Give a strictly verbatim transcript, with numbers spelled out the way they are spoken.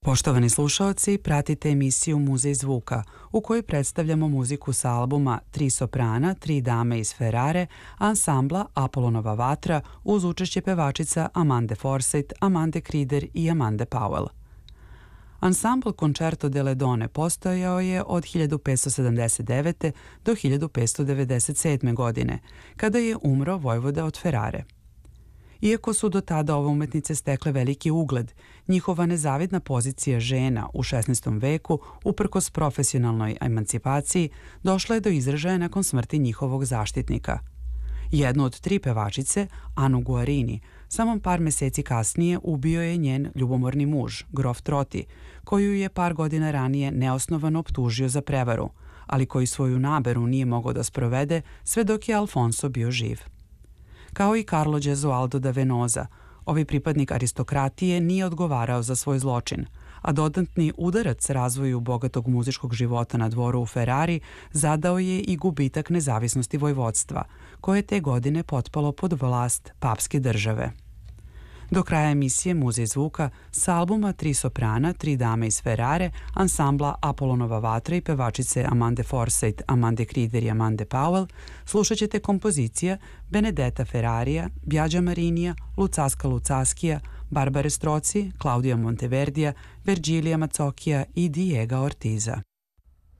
Poštovani slušaoci, pratite emisiju Muzej zvuka, u kojoj predstavljamo muziku sa albuma Tri soprana, tri dame iz Ferrare, ansambla Apolonova vatra uz učešće pevačica Amande Forsyth, Amande Krider i Amande Powell. Ansambl Concerto delle Donne postojao je od hiljadu petsto sedamdeset devete. do hiljadu petsto devedeset sedme. godine, kada je umro vojvoda od Ferrare. Iako su do tada ove umetnice stekle veliki ugled, njihova nezavidna pozicija žena u šesnaestom veku, uprkos profesionalnoj emancipaciji, došla je do izražaja nakon smrti njihovog zaštitnika. Jednu od tri pevačice, Anu Guarini, samo par meseci kasnije ubio je njen ljubomorni muž, grof Troti, koju je par godina ranije neosnovano optužio za prevaru, ali koji svoju naberu nije mogao da sprovede sve dok je Alfonso bio živ. Kao i Carlo Gesualdo da Venosa, ovaj pripadnik aristokratije nije odgovarao za svoj zločin, a dodatni udarac razvoju bogatog muzičkog života na dvoru u Ferrari zadao je i gubitak nezavisnosti vojvodstva, koje je te godine potpalo pod vlast papske države. Do kraja emisije Muzej zvuka sa albuma Tri soprana, tri dame iz Ferrare, ansambla Apolonova vatra i pevačice Amande Forsyth, Amande Krider i Amande Powell slušat ćete kompozicija Benedetta Ferrarija, Biagio Marinija, Lucaska Lucaskija, Barbare Stroci, Claudia Monteverdija, Vergilija Mazzocchia i Diego Ortiza.